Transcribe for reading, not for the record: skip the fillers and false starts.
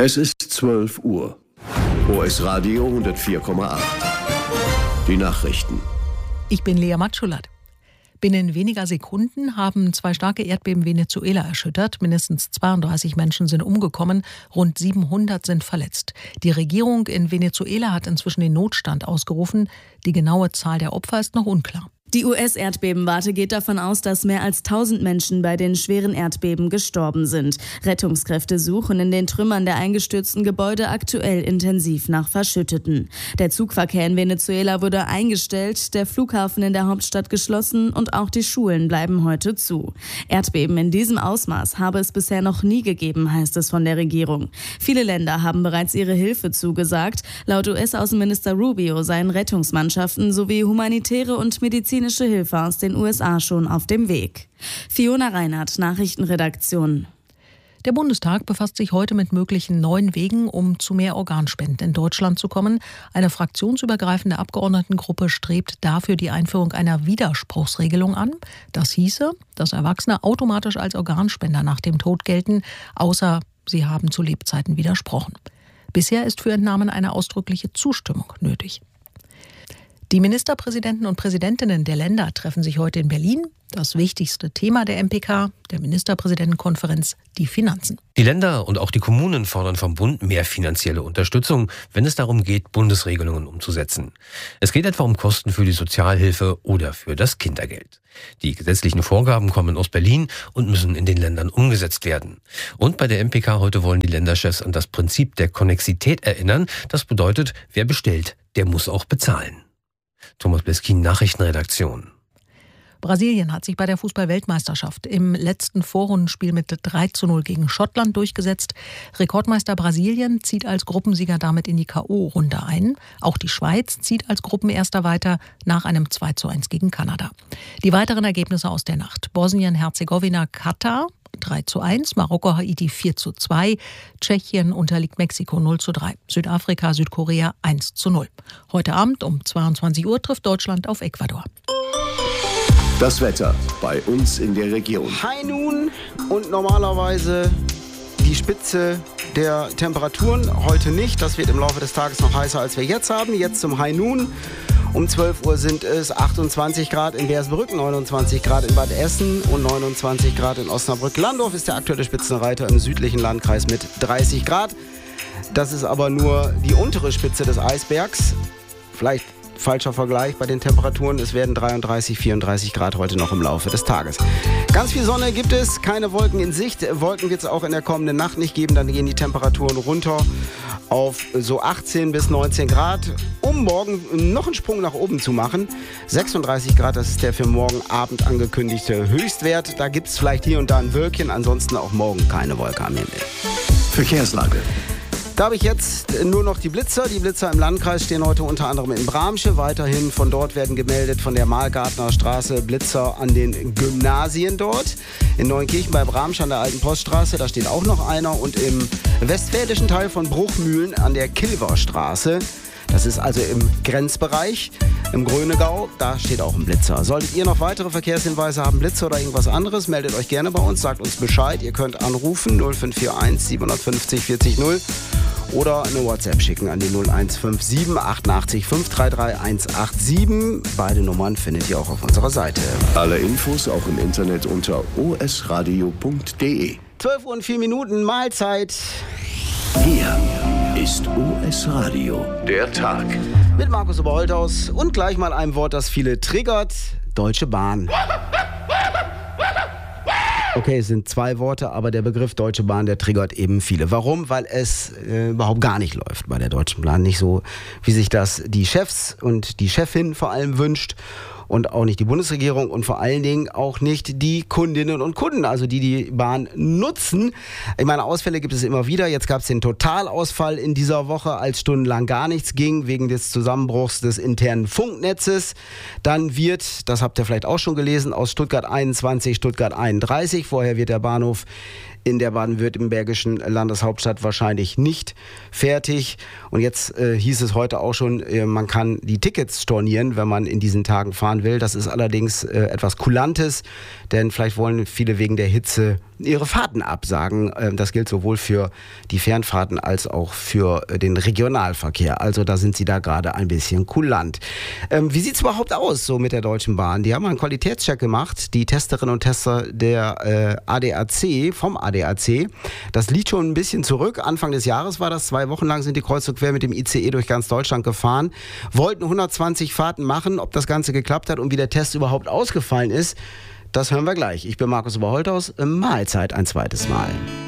Es ist 12 Uhr. OS Radio 104,8. Die Nachrichten. Ich bin Lea Matschulat. Binnen weniger Sekunden haben 2 starke Erdbeben Venezuela erschüttert. Mindestens 32 Menschen sind umgekommen, rund 700 sind verletzt. Die Regierung in Venezuela hat inzwischen den Notstand ausgerufen. Die genaue Zahl der Opfer ist noch unklar. Die US-Erdbebenwarte geht davon aus, dass mehr als 1000 Menschen bei den schweren Erdbeben gestorben sind. Rettungskräfte suchen in den Trümmern der eingestürzten Gebäude aktuell intensiv nach Verschütteten. Der Zugverkehr in Venezuela wurde eingestellt, der Flughafen in der Hauptstadt geschlossen und auch die Schulen bleiben heute zu. Erdbeben in diesem Ausmaß habe es bisher noch nie gegeben, heißt es von der Regierung. Viele Länder haben bereits ihre Hilfe zugesagt. Laut US-Außenminister Rubio seien Rettungsmannschaften sowie humanitäre und medizinische Hilfe aus den USA schon auf dem Weg. Fiona Reinhardt, Nachrichtenredaktion. Der Bundestag befasst sich heute mit möglichen neuen Wegen, um zu mehr Organspenden in Deutschland zu kommen. Eine fraktionsübergreifende Abgeordnetengruppe strebt dafür die Einführung einer Widerspruchsregelung an. Das hieße, dass Erwachsene automatisch als Organspender nach dem Tod gelten, außer sie haben zu Lebzeiten widersprochen. Bisher ist für Entnahmen eine ausdrückliche Zustimmung nötig. Die Ministerpräsidenten und Präsidentinnen der Länder treffen sich heute in Berlin. Das wichtigste Thema der MPK, der Ministerpräsidentenkonferenz, die Finanzen. Die Länder und auch die Kommunen fordern vom Bund mehr finanzielle Unterstützung, wenn es darum geht, Bundesregelungen umzusetzen. Es geht etwa um Kosten für die Sozialhilfe oder für das Kindergeld. Die gesetzlichen Vorgaben kommen aus Berlin und müssen in den Ländern umgesetzt werden. Und bei der MPK heute wollen die Länderchefs an das Prinzip der Konnexität erinnern. Das bedeutet, wer bestellt, der muss auch bezahlen. Thomas Bleskin, Nachrichtenredaktion. Brasilien hat sich bei der Fußball-Weltmeisterschaft im letzten Vorrundenspiel mit 3:0 gegen Schottland durchgesetzt. Rekordmeister Brasilien zieht als Gruppensieger damit in die K.O.-Runde ein. Auch die Schweiz zieht als Gruppenerster weiter nach einem 2:1 gegen Kanada. Die weiteren Ergebnisse aus der Nacht: Bosnien-Herzegowina, Katar 3:1, Marokko, Haiti 4:2, Tschechien unterliegt Mexiko 0:3, Südafrika, Südkorea 1:0. Heute Abend um 22 Uhr trifft Deutschland auf Ecuador. Das Wetter bei uns in der Region. High Noon und normalerweise die Spitze der Temperaturen. Heute nicht. Das wird im Laufe des Tages noch heißer, als wir jetzt haben. Jetzt zum High Noon. Um 12 Uhr sind es 28 Grad in Beersbrück, 29 Grad in Bad Essen und 29 Grad in Osnabrück-Landorf ist der aktuelle Spitzenreiter im südlichen Landkreis mit 30 Grad. Das ist aber nur die untere Spitze des Eisbergs. Vielleicht falscher Vergleich bei den Temperaturen. Es werden 33, 34 Grad heute noch im Laufe des Tages. Ganz viel Sonne gibt es, keine Wolken in Sicht. Wolken wird es auch in der kommenden Nacht nicht geben. Dann gehen die Temperaturen runter auf so 18 bis 19 Grad. Um morgen noch einen Sprung nach oben zu machen. 36 Grad, das ist der für morgen Abend angekündigte Höchstwert. Da gibt es vielleicht hier und da ein Wölkchen. Ansonsten auch morgen keine Wolke am Himmel. Verkehrslage. Da habe ich jetzt nur noch die Blitzer. Die Blitzer im Landkreis stehen heute unter anderem in Bramsche. Weiterhin von dort werden gemeldet von der Malgartner Straße Blitzer an den Gymnasien dort. In Neuenkirchen bei Bramsche an der Alten Poststraße, da steht auch noch einer. Und im westfälischen Teil von Bruchmühlen an der Kilverstraße. Das ist also im Grenzbereich, im Grönegau, da steht auch ein Blitzer. Solltet ihr noch weitere Verkehrshinweise haben, Blitzer oder irgendwas anderes, meldet euch gerne bei uns, sagt uns Bescheid. Ihr könnt anrufen 0541 750 40 0 oder eine WhatsApp schicken an die 0157 88 533 187. Beide Nummern findet ihr auch auf unserer Seite. Alle Infos auch im Internet unter osradio.de. 12 Uhr und 4 Minuten, Mahlzeit. Hier ist OS Radio, der Tag. Mit Markus Oberholthaus und gleich mal einem Wort, das viele triggert: Deutsche Bahn. Okay, es sind 2 Worte, aber der Begriff Deutsche Bahn, der triggert eben viele. Warum? Weil es überhaupt gar nicht läuft bei der Deutschen Bahn. Nicht so, wie sich das die Chefs und die Chefin vor allem wünscht. Und auch nicht die Bundesregierung und vor allen Dingen auch nicht die Kundinnen und Kunden, also die Bahn nutzen. Ich meine, Ausfälle gibt es immer wieder. Jetzt gab es den Totalausfall in dieser Woche, als stundenlang gar nichts ging, wegen des Zusammenbruchs des internen Funknetzes. Dann wird, das habt ihr vielleicht auch schon gelesen, aus Stuttgart 21 Stuttgart 31. Vorher wird der Bahnhof in der baden-württembergischen Landeshauptstadt wahrscheinlich nicht fertig. Und jetzt hieß es heute auch schon, man kann die Tickets stornieren, wenn man in diesen Tagen fahren will. Das ist allerdings etwas Kulantes, denn vielleicht wollen viele wegen der Hitze ihre Fahrten absagen. Das gilt sowohl für die Fernfahrten als auch für den Regionalverkehr. Also da sind sie da gerade ein bisschen kulant. Wie sieht es überhaupt aus so mit der Deutschen Bahn? Die haben einen Qualitätscheck gemacht, die Testerinnen und Tester der vom ADAC. Das liegt schon ein bisschen zurück. Anfang des Jahres war das. 2 Wochen lang sind die kreuz und quer mit dem ICE durch ganz Deutschland gefahren. Wollten 120 Fahrten machen. Ob das Ganze geklappt hat und wie der Test überhaupt ausgefallen ist, das hören wir gleich. Ich bin Markus Oberholthaus. Mahlzeit ein zweites Mal.